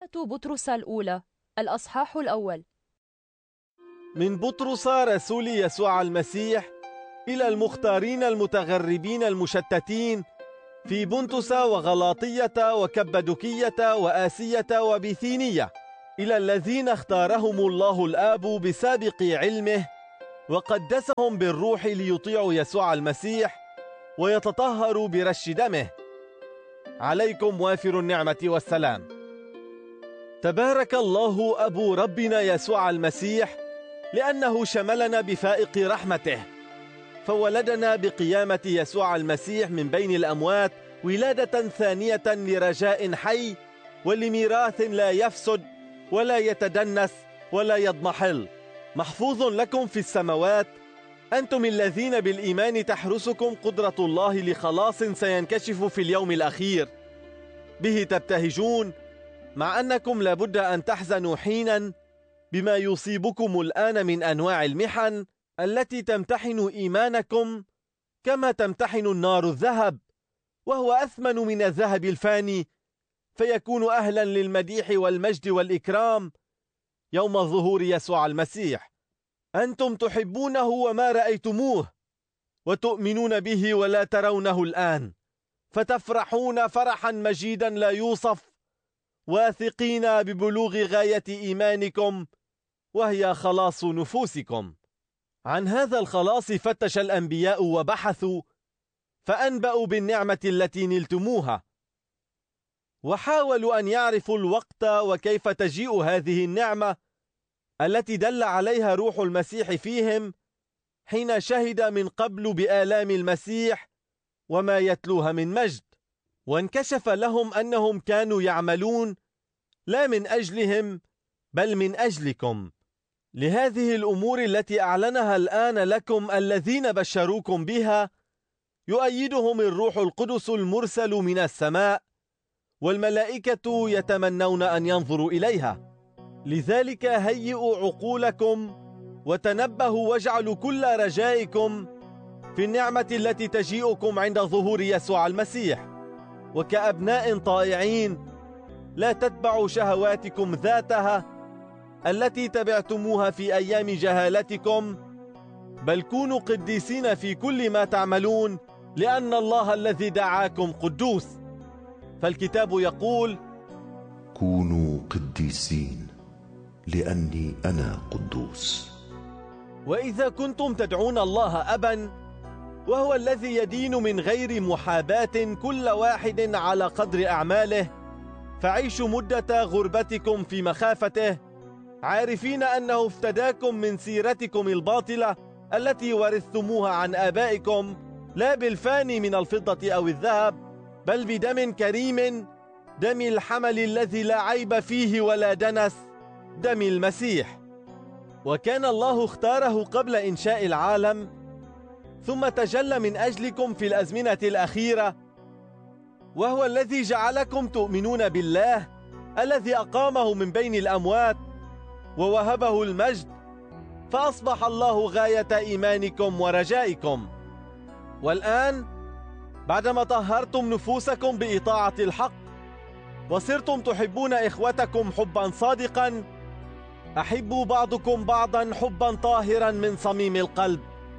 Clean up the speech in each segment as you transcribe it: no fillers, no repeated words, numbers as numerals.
بطرس الأولى الأصحاح الأول. من بطرس رسول يسوع المسيح إلى المختارين المتغربين المشتتين في بنطس وغلاطية وكبدوكية وآسية وبيثينية، إلى الذين اختارهم الله الآب بسابق علمه وقدسهم بالروح ليطيعوا يسوع المسيح ويتطهروا برش دمه. عليكم وافر النعمة والسلام. تبارك الله أبو ربنا يسوع المسيح، لأنه شملنا بفائق رحمته، فولدنا بقيامة يسوع المسيح من بين الأموات ولادة ثانية لرجاء حي ولميراث لا يفسد ولا يتدنس ولا يضمحل، محفوظ لكم في السماوات، أنتم الذين بالإيمان تحرسكم قدرة الله لخلاص سينكشف في اليوم الأخير، به تبتهجون، مع أنكم لابد أن تحزنوا حينا بما يصيبكم الآن من أنواع المحن التي تمتحن إيمانكم كما تمتحن النار الذهب، وهو أثمن من الذهب الفاني، فيكون أهلا للمديح والمجد والإكرام يوم ظهور يسوع المسيح. أنتم تحبونه وما رأيتموه، وتؤمنون به ولا ترونه الآن، فتفرحون فرحا مجيدا لا يوصف، واثقين ببلوغ غاية إيمانكم وهي خلاص نفوسكم. عن هذا الخلاص فتش الأنبياء وبحثوا، فأنبأوا بالنعمة التي نلتموها، وحاولوا أن يعرفوا الوقت وكيف تجيء هذه النعمة التي دل عليها روح المسيح فيهم حين شهد من قبل بآلام المسيح وما يتلوها من مجد. وانكشف لهم أنهم كانوا يعملون لا من أجلهم بل من أجلكم، لهذه الأمور التي أعلنها الآن لكم الذين بشروكم بها، يؤيدهم الروح القدس المرسل من السماء، والملائكة يتمنون أن ينظروا إليها. لذلك هيئوا عقولكم وتنبهوا واجعلوا كل رجائكم في النعمة التي تجيئكم عند ظهور يسوع المسيح، وكأبناء طائعين لا تتبعوا شهواتكم ذاتها التي تبعتموها في أيام جهالتكم، بل كونوا قديسين في كل ما تعملون، لأن الله الذي دعاكم قدوس. فالكتاب يقول: كونوا قديسين لأني أنا قدوس. وإذا كنتم تدعون الله أبا، وهو الذي يدين من غير محاباة كل واحد على قدر أعماله، فعيشوا مدة غربتكم في مخافته، عارفين أنه افتداكم من سيرتكم الباطلة التي ورثتموها عن آبائكم، لا بالفاني من الفضة أو الذهب، بل بدم كريم، دم الحمل الذي لا عيب فيه ولا دنس، دم المسيح. وكان الله اختاره قبل إنشاء العالم، ثم تجلى من أجلكم في الأزمنة الأخيرة، وهو الذي جعلكم تؤمنون بالله الذي أقامه من بين الأموات ووهبه المجد، فأصبح الله غاية إيمانكم ورجائكم. والآن بعدما طهرتم نفوسكم بإطاعة الحق وصرتم تحبون إخوتكم حبا صادقا، أحبوا بعضكم بعضا حبا طاهرا من صميم القلب،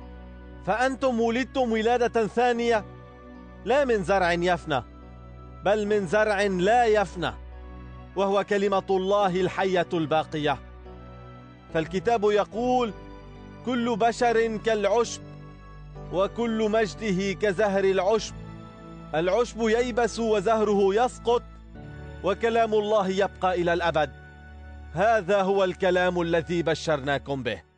فأنتم ولدتم ولادة ثانية، لا من زرع يفنى بل من زرع لا يفنى، وهو كلمة الله الحية الباقية. فالكتاب يقول: كل بشر كالعشب، وكل مجده كزهر العشب، العشب ييبس وزهره يسقط، وكلام الله يبقى إلى الأبد. هذا هو الكلام الذي بشرناكم به.